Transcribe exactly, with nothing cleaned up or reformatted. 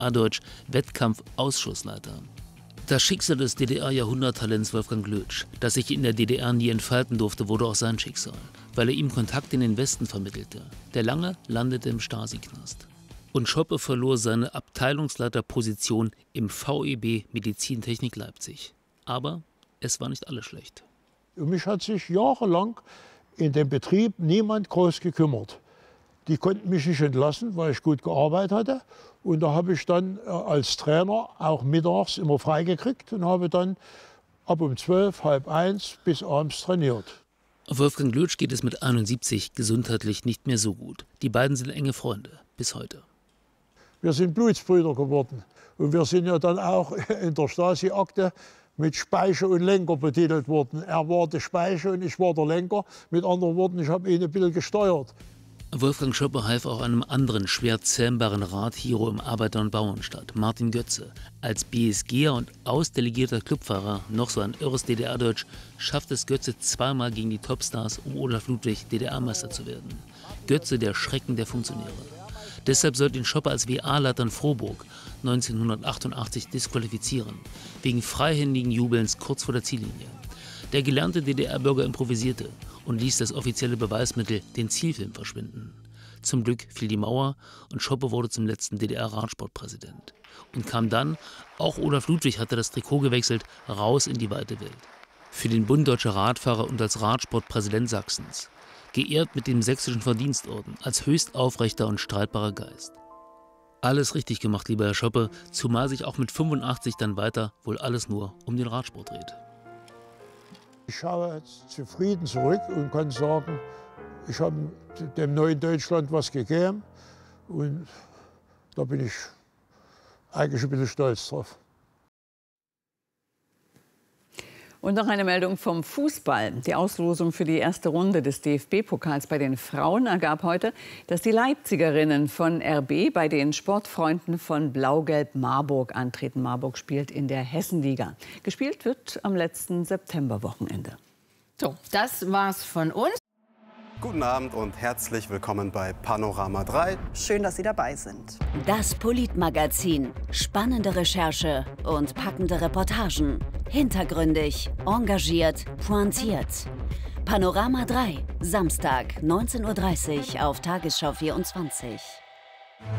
A Deutsch Wettkampfausschussleiter. Das Schicksal des D D R-Jahrhunderttalents Wolfgang Glötsch, das sich in der D D R nie entfalten durfte, wurde auch sein Schicksal, weil er ihm Kontakt in den Westen vermittelte. Der Lange landete im Stasi-Knast. Und Schoppe verlor seine Abteilungsleiterposition im V E B Medizintechnik Leipzig. Aber es war nicht alles schlecht. Um mich hat sich jahrelang in dem Betrieb niemand groß gekümmert. Die konnten mich nicht entlassen, weil ich gut gearbeitet hatte. Und da habe ich dann als Trainer auch mittags immer freigekriegt und habe dann ab um zwölf, halb eins bis abends trainiert. Wolfgang Glötsch geht es mit einundsiebzig gesundheitlich nicht mehr so gut. Die beiden sind enge Freunde, bis heute. Wir sind Blutsbrüder geworden. Und wir sind ja dann auch in der Stasi-Akte mit Speicher und Lenker betitelt worden. Er war der Speicher und ich war der Lenker. Mit anderen Worten, ich habe ihn ein bisschen gesteuert. Wolfgang Schoppe half auch einem anderen schwer zähmbaren Radhero im Arbeiter- und Bauernstaat, Martin Götze. Als B S G'er und ausdelegierter Clubfahrer, noch so ein irres D D R-Deutsch, schafft es Götze zweimal gegen die Topstars, um Olaf Ludwig D D R-Meister zu werden. Götze der Schrecken der Funktionäre. Deshalb sollte ihn Schoppe als W A-Leiter in Frohburg neunzehnhundertachtundachtzig disqualifizieren, wegen freihändigen Jubelns kurz vor der Ziellinie. Der gelernte D D R-Bürger improvisierte und ließ das offizielle Beweismittel, den Zielfilm, verschwinden. Zum Glück fiel die Mauer und Schoppe wurde zum letzten D D R-Radsportpräsident. Und kam dann, auch Olaf Ludwig hatte das Trikot gewechselt, raus in die weite Welt. Für den Bund Deutscher Radfahrer und als Radsportpräsident Sachsens. Geehrt mit dem Sächsischen Verdienstorden, als höchst aufrechter und streitbarer Geist. Alles richtig gemacht, lieber Herr Schoppe, zumal sich auch mit fünfundachtzig dann weiter wohl alles nur um den Radsport dreht. Ich schaue jetzt zufrieden zurück und kann sagen, ich habe dem neuen Deutschland was gegeben und da bin ich eigentlich ein bisschen stolz drauf. Und noch eine Meldung vom Fußball. Die Auslosung für die erste Runde des D F B-Pokals bei den Frauen ergab heute, dass die Leipzigerinnen von R B bei den Sportfreunden von Blau-Gelb Marburg antreten. Marburg spielt in der Hessenliga. Gespielt wird am letzten Septemberwochenende. So, das war's von uns. Guten Abend und herzlich willkommen bei Panorama drei. Schön, dass Sie dabei sind. Das Politmagazin. Spannende Recherche und packende Reportagen. Hintergründig, engagiert, pointiert. Panorama drei, Samstag, neunzehn Uhr dreißig auf Tagesschau vierundzwanzig.